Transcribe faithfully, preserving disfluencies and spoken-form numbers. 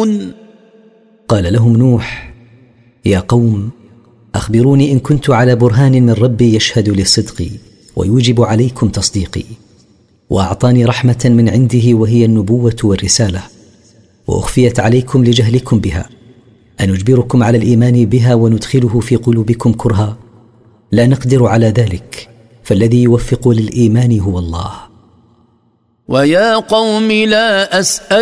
تتقون؟ قال لهم نوح: يا قوم، أخبروني إن كنت على برهان من ربي يشهد لصدقي ويوجب عليكم تصديقي، وأعطاني رحمة من عنده وهي النبوة والرسالة، وأخفيت عليكم لجهلكم بها، أن نجبركم على الإيمان بها وندخله في قلوبكم كرها؟ لا نقدر على ذلك، فالذي يوفق للإيمان هو الله. ويا قوم لا أسأل